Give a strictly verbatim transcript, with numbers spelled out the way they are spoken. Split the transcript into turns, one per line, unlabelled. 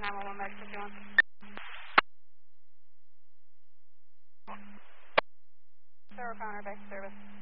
nine one one back fifty-one. Sarah Connor, back to service.